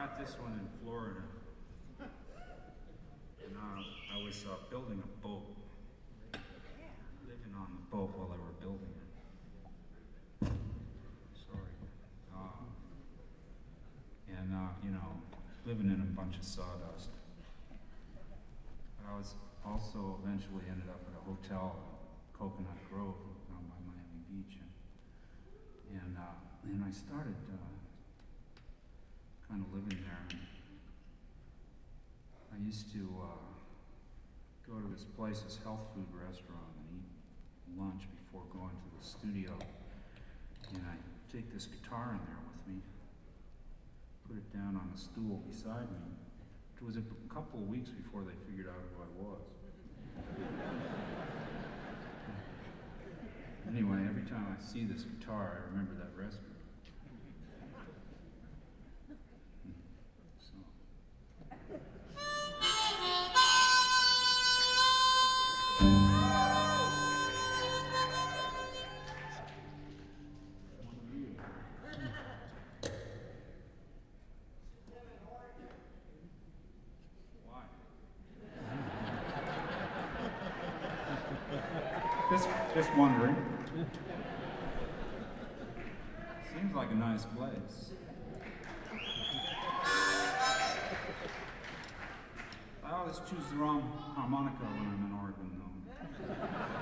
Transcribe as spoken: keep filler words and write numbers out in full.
got this one in Florida. And uh, I was uh, building a boat. Living on the boat while they were building it. Sorry. Uh, and, uh, you know, living in a bunch of sawdust. But I was also eventually ended up at a hotel in Coconut Grove down by Miami Beach. And, and, uh, and I started uh, kind of living there. And I used to uh, go to this place, this health food restaurant, and eat lunch before going to the studio. And I take this guitar in there with me, put it down on the stool beside me. It was a couple of weeks before they figured out who I was. Anyway, every time I see this guitar, I remember that restaurant. So. Just, just wondering. Seems like a nice place. I always choose the wrong harmonica when I'm in Oregon, though.